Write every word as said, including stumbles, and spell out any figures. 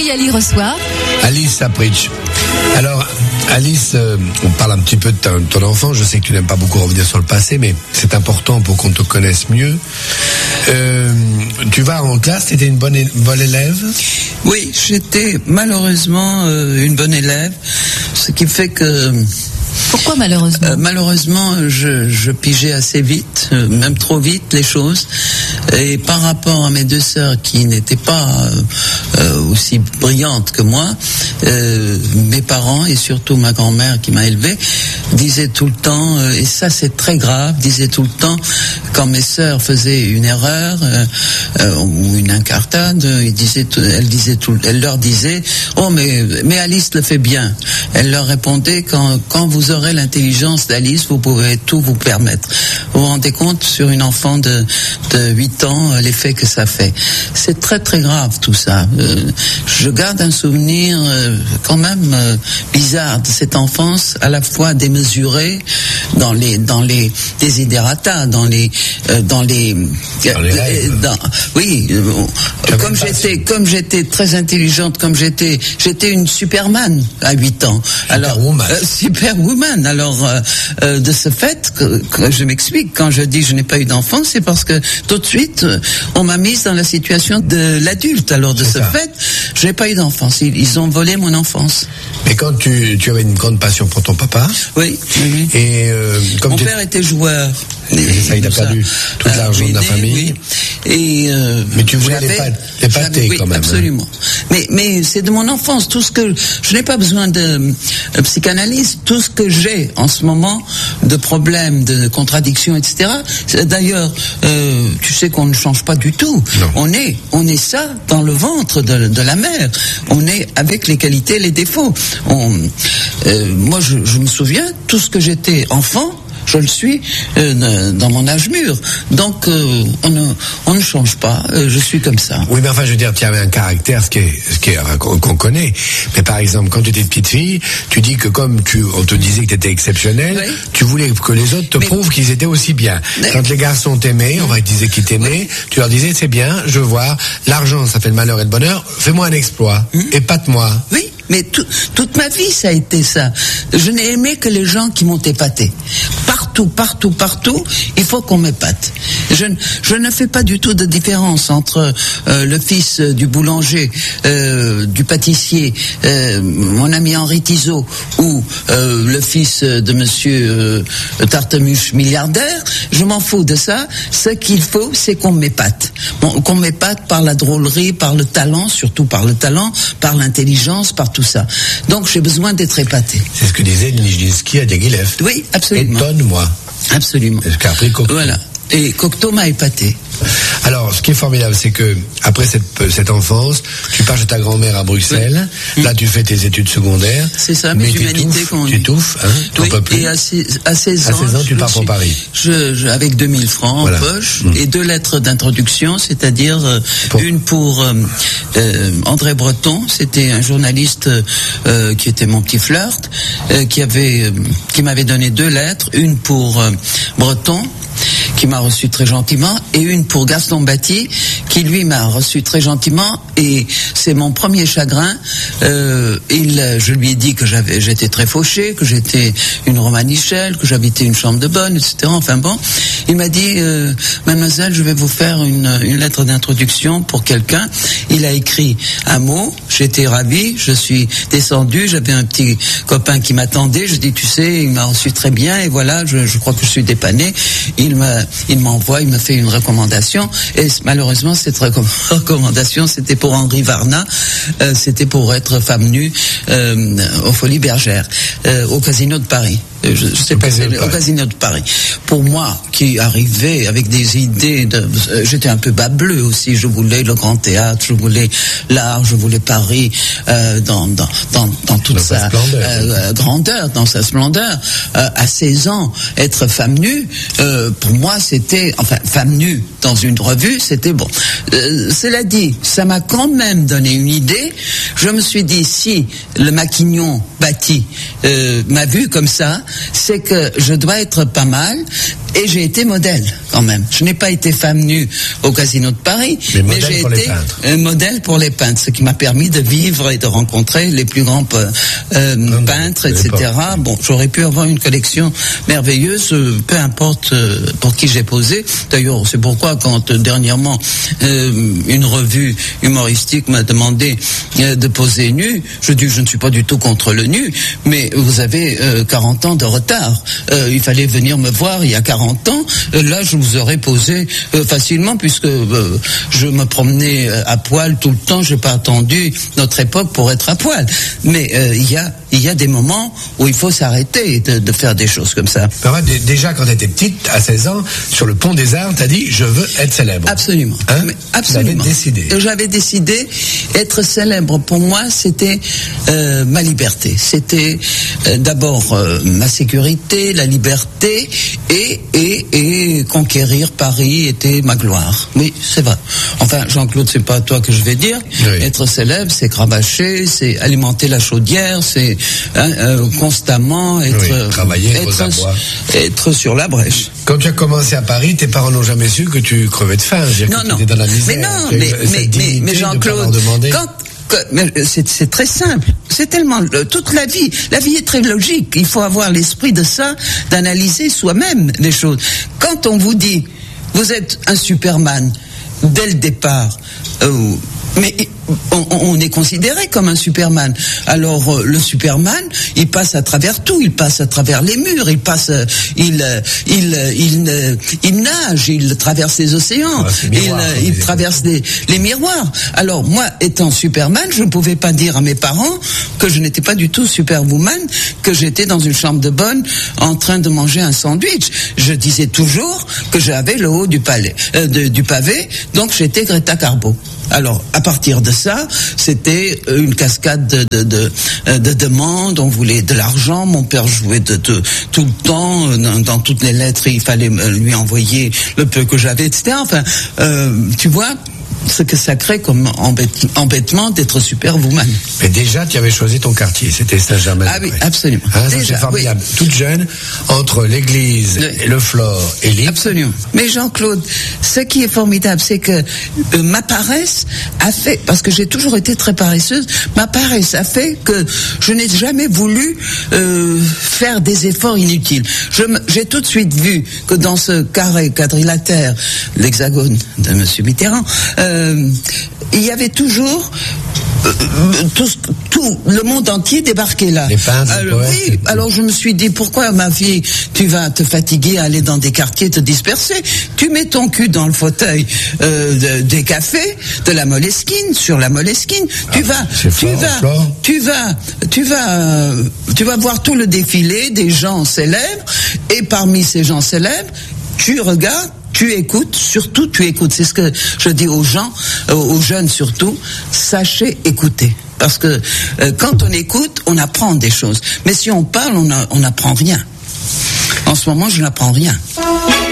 Ali reçoit Alice Sapritch. Alors, Alice, euh, on parle un petit peu de ton, ton enfant. Je sais que tu n'aimes pas beaucoup revenir sur le passé, mais c'est important pour qu'on te connaisse mieux. Euh, tu vas en classe, tu étais une bonne, é- bonne élève? Oui, j'étais malheureusement euh, une bonne élève, ce qui fait que... Pourquoi malheureusement euh, Malheureusement, je, je pigeais assez vite, euh, même trop vite les choses. Et par rapport à mes deux sœurs qui n'étaient pas euh, euh, aussi brillantes que moi, euh, mes parents et surtout ma grand-mère qui m'a élevé disaient tout le temps, euh, et ça c'est très grave, disaient tout le temps quand mes sœurs faisaient une erreur euh, euh, ou une incartade, ils disaient, elle disait tout, elle leur disait, oh mais mais Alice le fait bien. Elle leur répondait, quand quand vous aurez l'intelligence d'Alice, vous pourrez tout vous permettre. Vous vous rendez compte sur une enfant de de huit ans l'effet que ça fait. C'est très très grave tout ça. Euh, je garde un souvenir euh, quand même euh, bizarre de cette enfance, à la fois démesurée dans les dans les desiderata, dans les euh, dans les, dans les euh, dans, oui, euh, comme j'étais comme j'étais très intelligente, comme j'étais j'étais une Superman à huit ans. Alors Superwoman. Euh, Superwoman. Alors euh, euh, de ce fait que, que je m'explique quand je dis je n'ai pas eu d'enfant, c'est parce que tout de suite euh, on m'a mise dans la situation de l'adulte. Alors de C'est ce ça. fait, je n'ai pas eu d'enfance. Ils, ils ont volé mon enfance. Mais quand tu, tu avais une grande passion pour ton papa, Oui. oui, oui. et euh, comme Mon tu... père était joueur. C'est ça, il a Tout perdu tout Euh, l'argent de la oui, famille. oui. Et euh, Mais tu voulais j'avais- l'épa- l'épater j'avais- oui, quand même, hein. absolument. Mais mais c'est de mon enfance. Tout ce que je n'ai pas besoin de euh, psychanalyse. Tout ce que j'ai en ce moment de problèmes, de contradictions, et cetera. c'est- D'ailleurs, euh, tu sais qu'on ne change pas du tout. Non. On est on est ça dans le ventre de, de la mère. On est avec les qualités, les défauts. On, euh, moi, je, je me souviens tout ce que j'étais enfant. Je le suis euh, dans mon âge mûr. Donc, euh, on, ne, on ne change pas. Euh, je suis comme ça. Oui, mais enfin, je veux dire, tu avais un caractère, ce qui est, ce qui est, enfin, qu'on, qu'on connaît. Mais par exemple, quand tu étais petite fille, tu dis que comme tu, on te disait que tu étais exceptionnelle, Oui. tu voulais que les autres te Mais- prouvent qu'ils étaient aussi bien. Mais- Quand les garçons t'aimaient, on va te diser qu'ils t'aimaient, tu leur disais, c'est bien, je veux voir, l'argent, ça fait le malheur et le bonheur, fais-moi un exploit, épate-moi. Oui, mais tout- toute ma vie, ça a été ça. Je n'ai aimé que les gens qui m'ont épaté. Partout, partout, partout, il faut qu'on m'épate. Je, ne- je ne fais pas du tout de différence entre euh, le fils du boulanger, euh, du pâtissier, euh, mon ami Henri Tizot, ou euh, le fils de monsieur euh, Tartemuche milliardaire. Je m'en fous de ça. Ce qu'il faut, c'est qu'on m'épate. Bon, qu'on m'épate par la drôlerie, par le talent, surtout par le talent, par l'intelligence, par tout ça. Donc j'ai besoin d'être épaté. C'est ce que disait Nijinsky à Diaghilev. Oui, absolument. Étonne-moi. Absolument. C'est ce qu'a appris Cocteau. Voilà. Et Cocteau m'a épaté. Alors, ce qui est formidable, c'est que après cette, cette enfance, tu pars chez ta grand-mère à Bruxelles. Oui. Là, tu fais tes études secondaires. C'est ça, mais mes tu humanités étouffes, qu'on tu dit. étouffes, hein, t'en Oui, peux plus. et à, seize, à seize À ans, seize ans, tu je pars pour suis- Paris. Je, je, avec deux mille francs Voilà. en poche Mmh. et deux lettres d'introduction, c'est-à-dire euh, Pour- une pour euh, euh, André Breton, c'était un journaliste euh, qui était mon petit flirt, euh, qui avait, euh, qui m'avait donné deux lettres, une pour euh, Breton, qui m'a reçu très gentiment, et une pour Gaston Batty, qui lui m'a reçu très gentiment, et c'est mon premier chagrin. Euh, il, je lui ai dit que j'avais, j'étais très fauché, que j'étais une romanichelle, que j'habitais une chambre de bonne, et cetera. Enfin bon, il m'a dit, euh, mademoiselle, je vais vous faire une, une lettre d'introduction pour quelqu'un. Il a écrit un mot, j'étais ravi, je suis descendu, j'avais un petit copain qui m'attendait, je dis, tu sais, il m'a reçu très bien, et voilà, je, je crois que je suis dépanné. Il m'a, il m'envoie, il me fait une recommandation, et malheureusement, cette recomm- recommandation, c'était pour Henri Varna, euh, c'était pour être femme nue euh, aux Folies Bergères, euh, au Casino de Paris. Euh, Je, je sais Au pas, Casino c'est de au Paris. Casino de Paris. Pour moi, qui arrivais avec des idées, de, euh, j'étais un peu bas bleu aussi. Je voulais le grand théâtre, je voulais l'art, je voulais Paris euh, dans, dans dans dans toute Dans sa sa, splendeur. euh, grandeur, dans sa splendeur. Euh, à seize ans, être femme nue, euh, pour moi, c'était, enfin, femme nue dans une revue, c'était bon. Euh, cela dit, ça m'a quand même donné une idée. Je me suis dit, si le Maquignon Batty euh, m'a vu comme ça, c'est que je dois être pas mal. Et j'ai été modèle, quand même. Je n'ai pas été femme nue au Casino de Paris, mais, mais j'ai été un modèle pour les peintres, ce qui m'a permis de vivre et de rencontrer les plus grands euh, non, peintres, et cetera. Bon, j'aurais pu avoir une collection merveilleuse, peu importe euh, pour qui j'ai posé. D'ailleurs, c'est pourquoi quand euh, dernièrement euh, une revue humoristique m'a demandé euh, de poser nu, je dis je ne suis pas du tout contre le nu, mais vous avez euh, quarante ans de retard. Euh, il fallait venir me voir il y a quarante ans, là je vous aurais posé euh, facilement puisque euh, je me promenais euh, à poil tout le temps, j'ai pas attendu notre époque pour être à poil. Mais euh, il y a il y a des moments où il faut s'arrêter de, de faire des choses comme ça. Alors, déjà quand tu étais petite, à seize ans, sur le pont des Arts, tu as dit je veux être célèbre. Absolument. Hein? Mais absolument. J'avais décidé. J'avais décidé être célèbre. Pour moi, c'était euh, ma liberté. C'était euh, d'abord euh, ma sécurité, la liberté et Et, et conquérir Paris était ma gloire. Oui, c'est vrai. Enfin, Jean-Claude, c'est pas à toi que je vais dire. Oui. Être célèbre, c'est cravacher, c'est alimenter la chaudière, c'est hein, euh, constamment être, oui, travailler, être, être sur la brèche. Quand tu as commencé à Paris, tes parents n'ont jamais su que tu crevais de faim. Non, non. Tu étais dans la misère. Mais non, mais, mais, mais, mais Jean-Claude, quand C'est, c'est très simple. C'est tellement toute la vie. La vie est très logique. Il faut avoir l'esprit de ça, d'analyser soi-même les choses. Quand on vous dit, vous êtes un Superman dès le départ, euh, mais on, on est considéré comme un Superman. Alors euh, le Superman, il passe à travers tout, il passe à travers les murs, il passe, euh, il, euh, il, euh, il, euh, il nage, il traverse les océans, ah, miroir, il, euh, il traverse les, les miroirs. Alors moi, étant Superman, je ne pouvais pas dire à mes parents que je n'étais pas du tout Superwoman, que j'étais dans une chambre de bonne en train de manger un sandwich. Je disais toujours que j'avais le haut du palais, euh, de, du pavé, donc j'étais Greta Garbo. Alors, à partir de ça, c'était une cascade de, de, de, de demandes. On voulait de l'argent. Mon père jouait de, de, tout le temps. Dans, dans toutes les lettres, il fallait lui envoyer le peu que j'avais, et cetera. Enfin, euh, tu vois ce que ça crée comme embête, embêtement d'être Superwoman. Mais déjà, tu avais choisi ton quartier, c'était Saint-Germain. Ah oui, absolument. Hein, ça, déjà, c'est formidable. Oui. Toute jeune, entre l'église oui. et le Flore et l'île. Absolument. Mais Jean-Claude, ce qui est formidable, c'est que euh, ma paresse a fait, parce que j'ai toujours été très paresseuse, ma paresse a fait que je n'ai jamais voulu euh, faire des efforts inutiles. Je me, j'ai tout de suite vu que dans ce carré quadrilatère, l'hexagone de Monsieur Mitterrand, euh, Euh, il y avait toujours euh, tout, tout le monde entier débarqué là. Les peintres, alors, oui, alors je me suis dit pourquoi ma fille, tu vas te fatiguer à aller dans des quartiers, te disperser. Tu mets ton cul dans le fauteuil euh, de, des cafés, de la Moleskine, sur la Moleskine. Ah, tu vas, tu fort, vas, fort. tu vas, tu vas, euh, tu vas voir tout le défilé des gens célèbres et parmi ces gens célèbres, tu regardes. Tu écoutes, surtout tu écoutes. C'est ce que je dis aux gens, aux jeunes surtout, sachez écouter. Parce que euh, quand on écoute, on apprend des choses. Mais si on parle, on n'apprend rien. En ce moment, je n'apprends rien.